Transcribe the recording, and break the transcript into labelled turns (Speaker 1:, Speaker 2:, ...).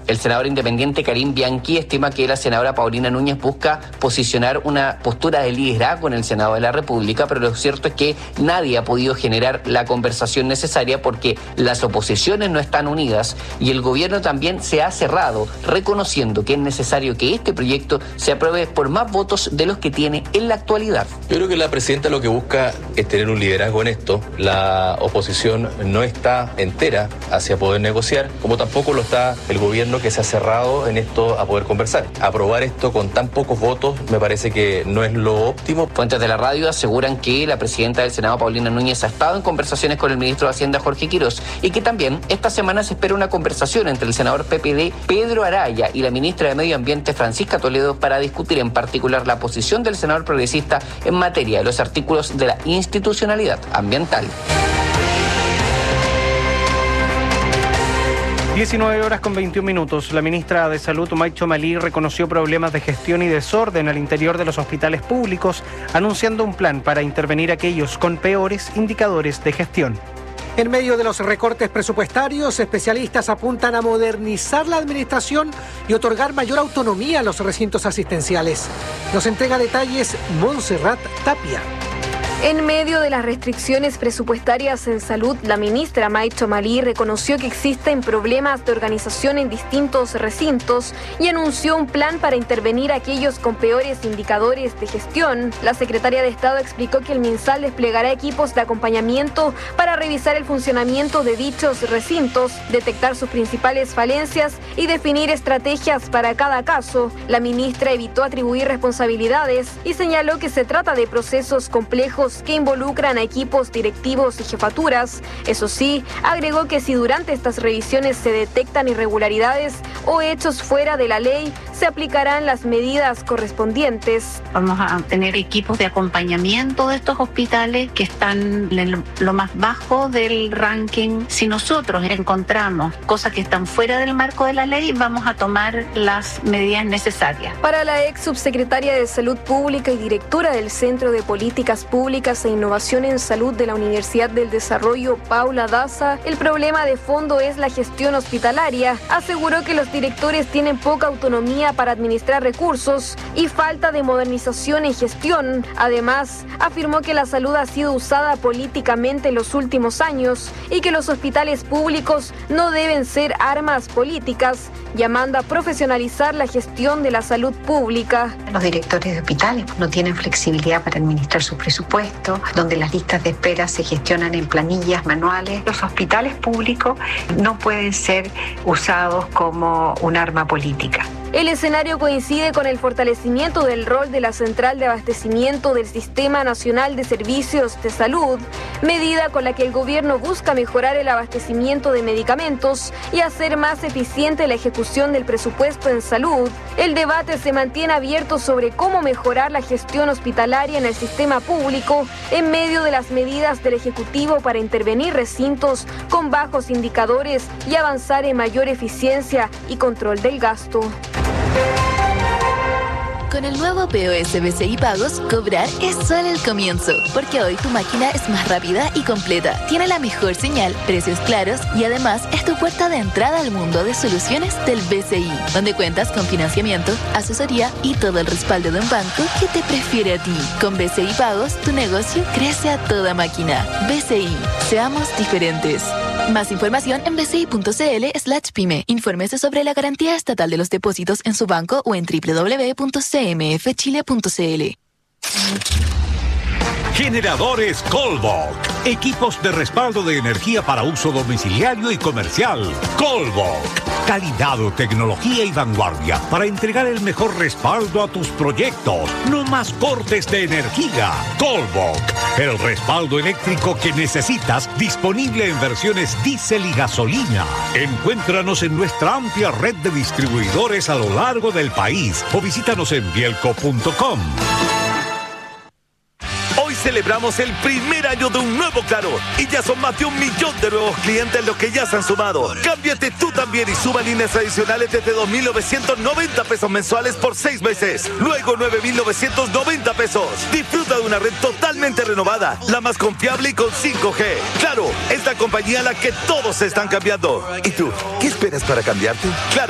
Speaker 1: El senador independiente Karim Bianchi estima que la senadora Paulina Núñez busca posicionar una postura de liderazgo en el Senado de la República, pero lo cierto es que nadie ha podido generar la conversación necesaria porque las oposiciones no están unidas y el gobierno también se ha cerrado, reconociendo que es necesario que este proyecto se apruebe por más votos de los que tiene en la actualidad.
Speaker 2: Yo creo que la presidenta lo que busca es tener un liderazgo en esto. La oposición no está entera hacia poder negociar, como tampoco lo está el gobierno, que se ha cerrado en esto a poder conversar. Aprobar esto con tan pocos votos me parece que no es lo óptimo.
Speaker 1: Fuentes de la radio aseguran que la presidenta del Senado, Paulina Núñez, ha estado en conversaciones con el ministro de Hacienda, Jorge Quirós, y que también esta semana se espera una conversación entre el senador PPD, Pedro Araya, y la ministra de Medio Ambiente, Francisca Toledo, para discutir en particular la posición del senador progresista en materia de los artículos de la institucionalidad ambiental.
Speaker 3: 19:21. La ministra de Salud, Maicho Malí, reconoció problemas de gestión y desorden al interior de los hospitales públicos, anunciando un plan para intervenir a aquellos con peores indicadores de gestión.
Speaker 4: En medio de los recortes presupuestarios, especialistas apuntan a modernizar la administración y otorgar mayor autonomía a los recintos asistenciales. Nos entrega detalles Montserrat Tapia.
Speaker 5: En medio de las restricciones presupuestarias en salud, la ministra Maicho Malí reconoció que existen problemas de organización en distintos recintos y anunció un plan para intervenir a aquellos con peores indicadores de gestión. La secretaria de Estado explicó que el MinSal desplegará equipos de acompañamiento para revisar el funcionamiento de dichos recintos, detectar sus principales falencias y definir estrategias para cada caso. La ministra evitó atribuir responsabilidades y señaló que se trata de procesos complejos que involucran a equipos directivos y jefaturas. Eso sí, agregó que si durante estas revisiones se detectan irregularidades o hechos fuera de la ley, se aplicarán las medidas correspondientes.
Speaker 6: Vamos a tener equipos de acompañamiento de estos hospitales que están en lo más bajo del ranking. Si nosotros encontramos cosas que están fuera del marco de la ley, vamos a tomar las medidas necesarias.
Speaker 5: Para la ex subsecretaria de Salud Pública y directora del Centro de Políticas Públicas e Innovación en Salud de la Universidad del Desarrollo, Paula Daza, el problema de fondo es la gestión hospitalaria. Aseguró que los directores tienen poca autonomía para administrar recursos y falta de modernización en gestión. Además, afirmó que la salud ha sido usada políticamente en los últimos años y que los hospitales públicos no deben ser armas políticas, llamando a profesionalizar la gestión de la salud pública.
Speaker 7: Los directores de hospitales no tienen flexibilidad para administrar su presupuesto, donde las listas de espera se gestionan en planillas manuales. Los hospitales públicos no pueden ser usados como un arma política.
Speaker 5: El escenario coincide con el fortalecimiento del rol de la Central de Abastecimiento del Sistema Nacional de Servicios de Salud, medida con la que el gobierno busca mejorar el abastecimiento de medicamentos y hacer más eficiente la ejecución del presupuesto en salud. El debate se mantiene abierto sobre cómo mejorar la gestión hospitalaria en el sistema público en medio de las medidas del Ejecutivo para intervenir recintos con bajos indicadores y avanzar en mayor eficiencia y control del gasto.
Speaker 8: Con el nuevo POS BCI Pagos, cobrar es solo el comienzo, porque hoy tu máquina es más rápida y completa, tiene la mejor señal, precios claros y además es tu puerta de entrada al mundo de soluciones del BCI, donde cuentas con financiamiento, asesoría y todo el respaldo de un banco que te prefiere a ti. Con BCI Pagos, tu negocio crece a toda máquina. BCI, seamos diferentes. Más información en bci.cl/pyme. Infórmese sobre la garantía estatal de los depósitos en su banco o en www.cmfchile.cl.
Speaker 9: Generadores Colbach. Equipos de respaldo de energía para uso domiciliario y comercial. Colbach. Calidad, tecnología y vanguardia para entregar el mejor respaldo a tus proyectos. No más cortes de energía. Colbach. El respaldo eléctrico que necesitas, disponible en versiones diésel y gasolina. Encuéntranos en nuestra amplia red de distribuidores a lo largo del país o visítanos en bielco.com.
Speaker 10: Hoy celebramos el primer año de un nuevo Claro y ya son más de 1 millón de nuevos clientes los que ya se han sumado. Cámbiate tú también y suma líneas adicionales desde 2.990 pesos mensuales por 6 meses. Luego 9.990 pesos. Disfruta de una red totalmente renovada, la más confiable y con 5G. Claro, es la compañía a la que todos se están cambiando. ¿Y tú? ¿Qué esperas para cambiarte? Claro.